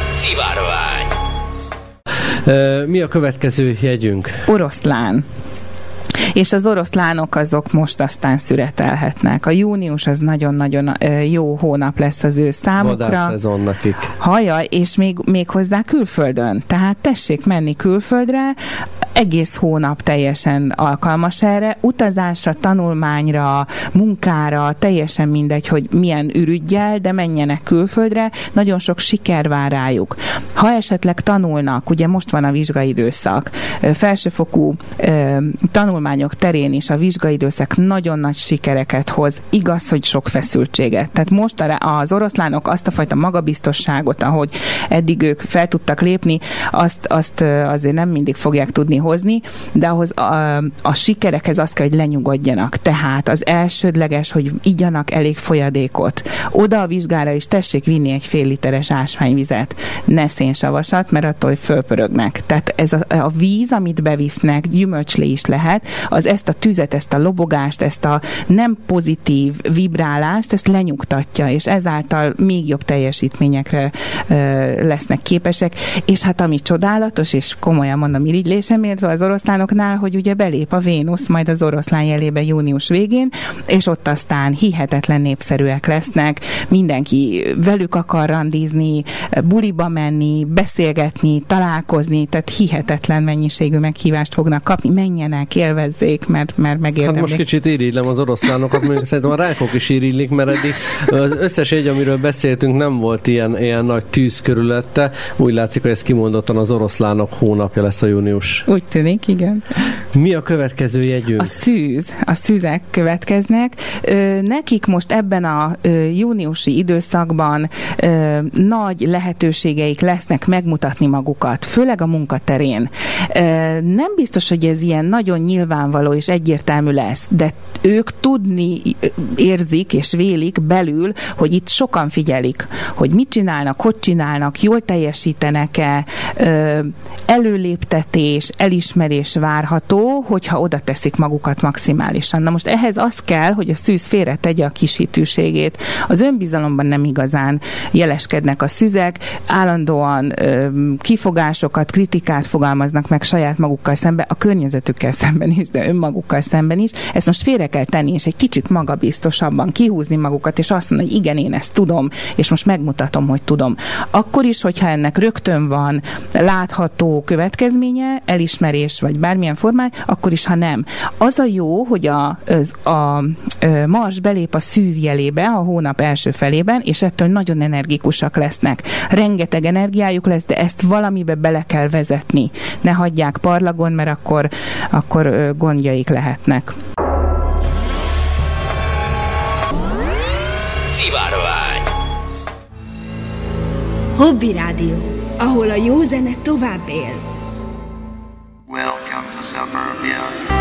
Szivárvány. Mi a következő jegyünk? Oroszlán. És az oroszlánok azok most aztán szüretelhetnek. A június az nagyon-nagyon jó hónap lesz az ő számukra. Vadászszezon nekik. Hajaj, és még hozzá külföldön. Tehát tessék menni külföldre, egész hónap teljesen alkalmas erre, utazásra, tanulmányra, munkára, teljesen mindegy, hogy milyen ürüggyel, de menjenek külföldre, nagyon sok siker vár rájuk. Ha esetleg tanulnak, ugye most van a vizsgaidőszak, felsőfokú tanulmányok terén is a vizsgaidőszak nagyon nagy sikereket hoz, igaz, hogy sok feszültséget. Tehát most az oroszlánok azt a fajta magabiztosságot, ahogy eddig ők fel tudtak lépni, azt azért nem mindig fogják tudni hozni, de ahhoz a sikerekhez az kell, hogy lenyugodjanak. Tehát az elsődleges, hogy igyanak elég folyadékot. Oda a vizsgára is tessék vinni egy fél literes ásványvizet, ne szénsavasat, mert attól fölpörögnek. Tehát ez a víz, amit bevisznek, gyümölcslé is lehet, az ezt a tüzet, ezt a lobogást, ezt a nem pozitív vibrálást, ezt lenyugtatja, és ezáltal még jobb teljesítményekre lesznek képesek. És hát ami csodálatos, és komolyan mondom, irigylésem értve az oroszlánoknál, hogy ugye belép a Vénusz majd az oroszlán jelébe június végén, és ott aztán hihetetlen népszerűek lesznek, mindenki velük akar randizni, buliba menni, beszélgetni, találkozni, tehát hihetetlen mennyiségű meghívást fognak kapni, menjenek, élvezzék, mert megérdemlik. Hát most kicsit irigylem az oroszlánokat, mondjuk szerintem a rákok is irigylik, mert eddig az összes egy, amiről beszéltünk, nem volt ilyen nagy tűz körülötte. Úgy látszik, hogy ez kimondottan az oroszlánok hónapja lesz a június. Úgy tűnik, igen. Mi a következő jegyünk? A szűzek következnek. Nekik most ebben a júniusi időszakban nagy lehetőségeik lesznek megmutatni magukat, főleg a munkaterén. Nem biztos, hogy ez ilyen nagyon nyilvánvaló és egyértelmű lesz, de ők tudni érzik és vélik belül, hogy itt sokan figyelik, hogy mit csinálnak, hogy csinálnak, jól teljesítenek-e, előléptetés, elismerés várható, hogyha oda teszik magukat maximálisan. Na most ehhez az kell, hogy a szűz félre tegye a kis hitűségét. Az önbizalomban nem igazán jeleskednek a szüzek, állandóan kifogásokat, kritikát fogalmaznak meg saját magukkal szemben, a környezetükkel szemben is, de önmagukkal szemben is. Ezt most félre kell tenni, és egy kicsit magabiztosabban kihúzni magukat, és azt mondani, hogy igen, én ezt tudom, és most megmutatom, hogy tudom. Akkor is, hogyha ennek rögtön van látható következménye, elismerés, vagy bármilyen formán, akkor is, ha nem. Az a jó, hogy a Mars belép a szűz jelébe a hónap első felében, és ettől nagyon energikusak lesznek. Rengeteg energiájuk lesz, de ezt valamibe bele kell vezetni. Ne hagyják parlagon, mert akkor gondjaik lehetnek. Szivárvány. Hobby Rádió, ahol a jó zene tovább él. Welcome to Suburbia.